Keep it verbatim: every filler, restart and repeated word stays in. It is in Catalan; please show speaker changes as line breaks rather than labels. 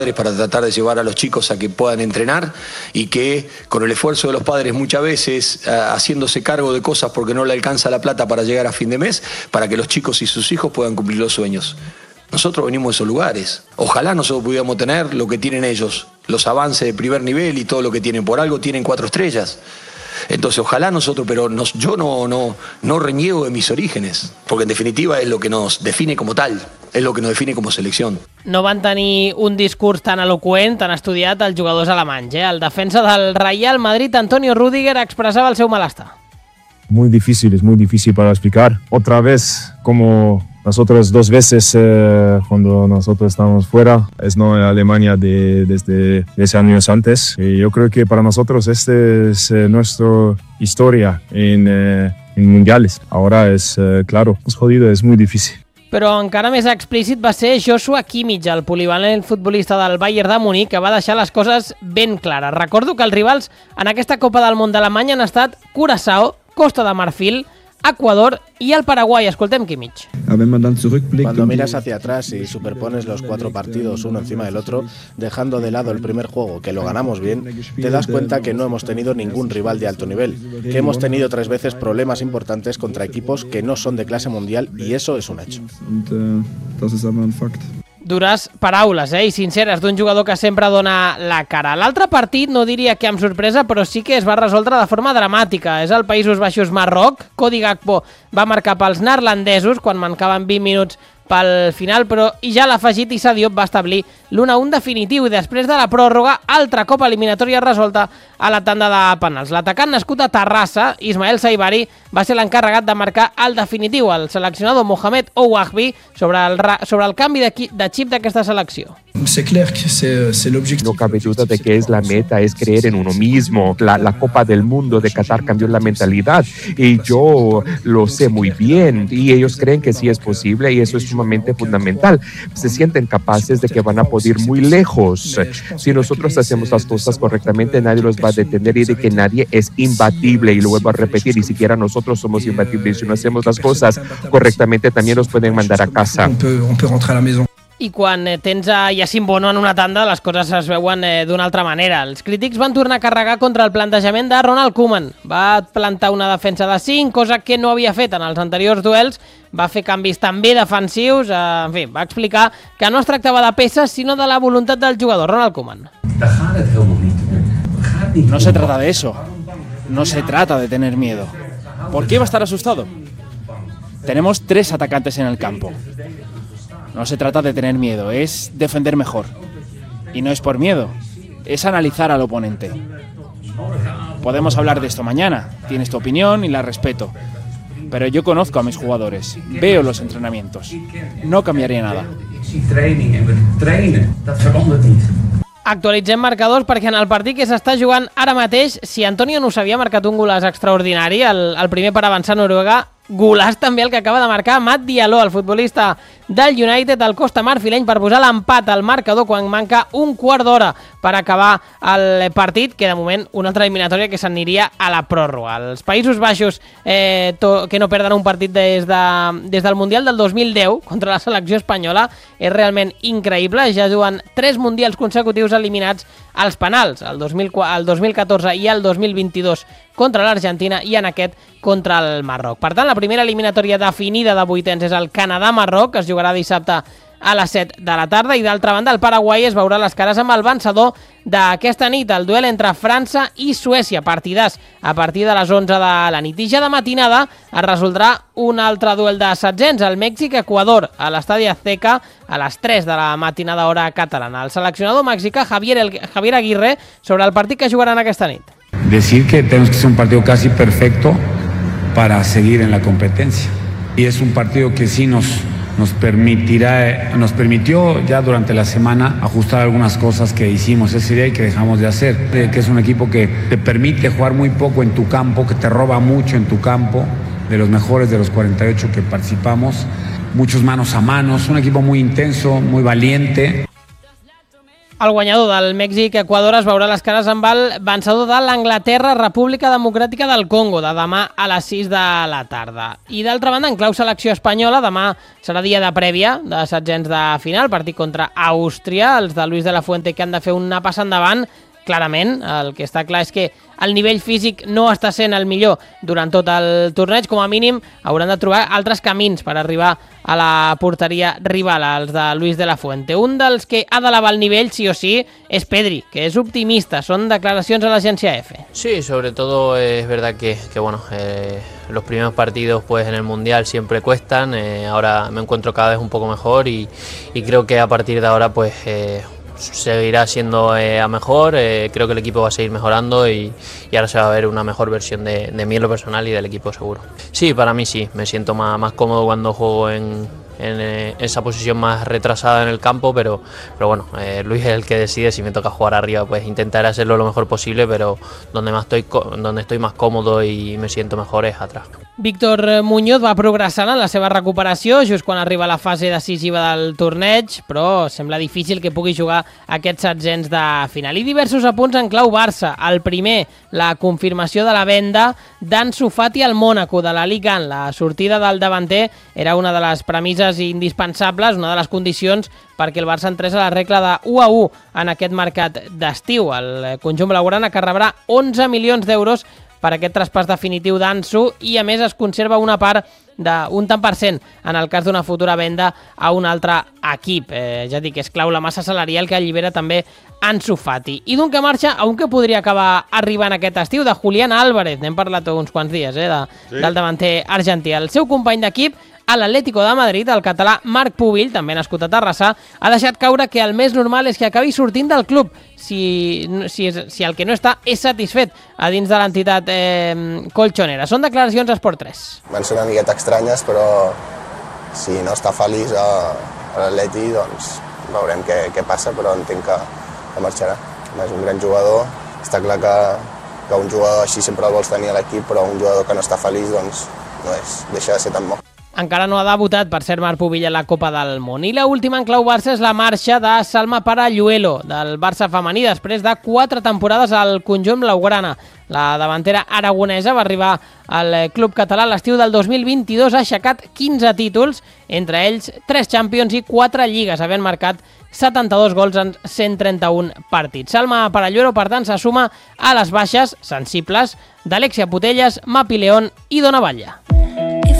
para tratar de llevar a los chicos a que puedan entrenar y que con el esfuerzo de los padres muchas veces uh, haciéndose cargo de cosas porque no le alcanza la plata para llegar a fin de mes, para que los chicos y sus hijos puedan cumplir los sueños. Nosotros venimos de esos lugares. Ojalá nosotros pudiéramos tener lo que tienen ellos, los avances de primer nivel y todo lo que tienen. Por algo tienen cuatro estrellas. Entonces ojalá nosotros, pero nos, yo no, no, no reniego de mis orígenes, porque en definitiva es lo que nos define como tal. És el que nos define com a selecció.
No van tenir un discurs tan eloqüent, tan estudiat els jugadors alemanys. Eh? El defensa del Real Madrid, Antonio Rüdiger, expressava el seu malestar.
Muy difícil, es muy difícil para explicar. Otra vez, como las otras dos veces eh, cuando nosotros estábamos fuera, es no en Alemania de, desde diez años antes. Y yo creo que para nosotros esta es eh, nuestra historia en, eh, en mundiales. Ahora es, eh, claro, es jodido, es muy difícil.
Però encara més explícit va ser Joshua Kimmich, el polivalent futbolista del Bayern de Munic, que va deixar les coses ben clares. Recordo que els rivals en aquesta Copa del Món d'Alemanya han estat Curaçao, Costa de Marfil, Ecuador y el Paraguay. Escoltem Kimmich.
Cuando miras hacia atrás y superpones los cuatro partidos uno encima del otro, dejando de lado el primer juego, que lo ganamos bien, te das cuenta que no hemos tenido ningún rival de alto nivel, que hemos tenido tres veces problemas importantes contra equipos que no son de clase mundial, y eso es un hecho.
Dures paraules, eh, i sinceres, d'un jugador que sempre dona la cara. L'altre partit, no diria que amb sorpresa, però sí que es va resoldre de forma dramàtica. És el Països Baixos-Marroc. Cody Gakpo va marcar pels neerlandesos quan mancaven vint minuts pel final, però i ja l'afegit Issa Diop va establir l'u a u definitiu i després de la pròrroga, altra copa eliminatòria resolta a la tanda de penals. L'atacant nascut a Terrassa, Ismael Saibari, va ser l'encarregat de marcar el definitiu, el seleccionador Mohamed Ouahbi, sobre el, sobre el canvi de, de xip d'aquesta selecció.
No cabe duda de que es la meta, es creer en uno mismo. La, la Copa del Mundo de Qatar cambió la mentalidad y yo lo sé muy bien y ellos creen que sí es posible y eso es sumamente fundamental. Se sienten capaces de que van a poder ir muy lejos. Si nosotros hacemos las cosas correctamente, nadie los va a detener y de que nadie es imbatible, y lo vuelvo a repetir, ni siquiera nosotros somos imbatibles. Si no hacemos las cosas correctamente, también nos pueden mandar a casa.
I quan tens a Yacine Bono en una tanda, les coses es veuen eh, d'una altra manera. Els crítics van tornar a carregar contra el plantejament de Ronald Koeman. Va plantar una defensa de cinc, cosa que no havia fet en els anteriors duels. Va fer canvis també defensius. Eh, en fi, va explicar que no es tractava de peces, sinó de la voluntat del jugador, Ronald Koeman.
No se trata de eso. No se trata de tener miedo. ¿Por qué va a estar asustado? Tenemos tres atacantes en el campo. No se trata de tener miedo, es defender mejor. Y no es por miedo, es analizar al oponente. Podemos hablar de esto mañana, tienes tu opinión y la respeto. Pero yo conozco a mis jugadores, veo los entrenamientos. No cambiaría nada.
Actualitzem marcadors perquè en el partit que s'està jugant ara mateix, si Antonio no s'havia marcat un golaç extraordinari, el, el primer per avançar a Noruega, golaç també el que acaba de marcar Matt Diallo, el futbolista del United, del Costa Marfileny, per posar l'empat al marcador quan manca un quart d'hora per acabar el partit, que de moment una altra eliminatòria que s'aniria a la pròrroga. Els Països Baixos eh, to, que no perden un partit des, de, des del Mundial del dos mil deu contra la selecció espanyola és realment increïble. Ja juguen tres mundials consecutius eliminats als penals, el dos mil, el dos mil catorze i el dos mil vint-i-dos contra l'Argentina i en aquest contra el Marroc. Per tant, la primera eliminatòria definida de vuitens és el Canadà-Marroc, que es jugarà dissabte a les set de la tarda, i d'altra banda el Paraguai es veurà les cares amb el vencedor d'aquesta nit, el duel entre França i Suècia, partidàs a partir de les onze de la nit. I ja de matinada es resoldrà un altre duel de setzents, el Mèxic-Equador, a l'Estadi Azteca a les tres de la matinada hora catalana. El seleccionador mexicà Javier, El Javier Aguirre sobre el partit que jugaran aquesta nit.
Decir que tenemos que ser un partido casi perfecto para seguir en la competencia. Y es un partido que sí nos, nos permitirá, nos permitió ya durante la semana ajustar algunas cosas que hicimos ese día y que dejamos de hacer. Que es un equipo que te permite jugar muy poco en tu campo, que te roba mucho en tu campo, de los mejores de los cuarenta y ocho que participamos. Muchos manos a manos, un equipo muy intenso, muy valiente.
El guanyador del Mèxic-Equador es veurà les cares amb el vencedor de l'Anglaterra República Democràtica del Congo, de demà a les sis de la tarda. I d'altra banda, en clau selecció espanyola, demà serà dia de prèvia de setzents de final, partit contra Àustria, els de Luis de la Fuente que han de fer una passa endavant. Clarament, el que està clar és que el nivell físic no està sent el millor durant tot el torneig. Com a mínim hauran de trobar altres camins per arribar a la porteria rival, els de Luis de la Fuente. Un dels que ha d'elevar el nivell, sí o sí, és Pedri, que és optimista. Són declaracions a l'agència EFE.
Sí, sobre todo es verdad que, que bueno, eh, los primeros partidos pues en el Mundial siempre cuestan. Eh, ahora me encuentro cada vez un poco mejor y, y creo que a partir de ahora pues... Eh, seguirá siendo eh, a mejor, eh, creo que el equipo va a seguir mejorando y, y ahora se va a ver una mejor versión de, de mí en lo personal y del equipo seguro. Sí, para mí sí, me siento más, más cómodo cuando juego en, en eh, esa posición más retrasada en el campo, pero, pero bueno, eh, Luis es el que decide. Si me toca jugar arriba pues intentaré hacerlo lo mejor posible, pero donde, más estoy, donde estoy más cómodo y me siento mejor es atrás.
Víctor Muñoz va progressant en la seva recuperació just quan arriba a la fase decisiva del torneig, però sembla difícil que pugui jugar aquests setzents de final. I diversos apunts en clau Barça. El primer, la confirmació de la venda d'Ansu Fati al Mònaco de la Liga. La sortida del davanter era una de les premisses indispensables, una de les condicions perquè el Barça entrés a la regla de u a u en aquest mercat d'estiu. El conjunt blaugrana que rebrà onze milions d'euros per aquest traspàs definitiu d'Ansu i a més es conserva una part d'un tant per cent en el cas d'una futura venda a un altre equip. Eh, ja dic, és clau la massa salarial que allibera també Ansu Fati. I d'un que marxa a un que podria acabar arribant aquest estiu, de Julián Álvarez. N'hem parlat uns quants dies, eh, de, sí. del davanter argentí. El seu company d'equip, a l'Atlético de Madrid, el català Marc Pubill, també nascut a Terrassa, ha deixat caure que el més normal és que acabi sortint del club si, si, és, si el que no està és satisfet a dins de l'entitat eh, colchonera. Són declaracions a Esport tres.
Van ser una miqueta estranyes, però si no està feliç a, a l'Atleti, doncs veurem què, què passa, però entenc que, que marxarà. És un gran jugador, està clar que, que un jugador així sempre el vols tenir a l'equip, però un jugador que no està feliç doncs no és, deixa de ser tan bo.
Encara no ha debutat, per cert, Marc Pubill a la Copa del Món. I l'última en clau Barça és la marxa de Salma Paralluelo, del Barça femení, després de quatre temporades al conjunt blaugrana. La davantera aragonesa va arribar al club català l'estiu del dos mil vint-i-dos, ha aixecat quinze títols, entre ells tres Champions i quatre Lligues, havent marcat setanta-dos gols en cent trenta-un partits. Salma Paralluelo, per tant, se suma a les baixes sensibles d'Alexia Putellas, Mapi León i Dona Batlle.